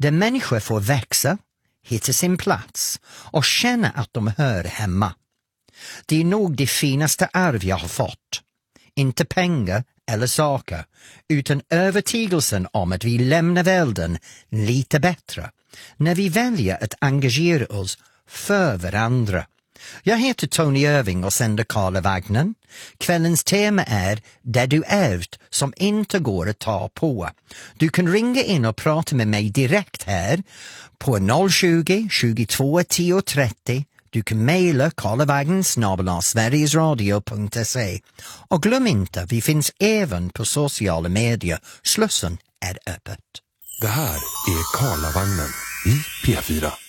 där människor får växa, hitta sin plats och känna att de hör hemma. Det är nog det finaste arv jag har fått. Inte pengar eller saker, utan övertygelsen om att vi lämnar världen lite bättre när vi väljer att engagera oss för varandra. Jag heter Tony Irving och sänder Karlavagnen. Kvällens tema är det du ärvt som inte går att ta på. Du kan ringa in och prata med mig direkt här på 020 22 10 30. Du kan mejla karlavagnen@sverigesradio.se. Och glöm inte, vi finns även på sociala medier. Slussen är öppet. Det här är Karlavagnen i P4.